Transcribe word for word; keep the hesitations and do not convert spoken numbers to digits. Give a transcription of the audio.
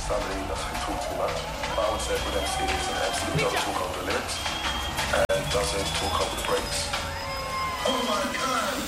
somebody doesn't talk too much. But I would say with M C is an M C who doesn't talk over the lyrics and doesn't talk over the breaks. Oh my God!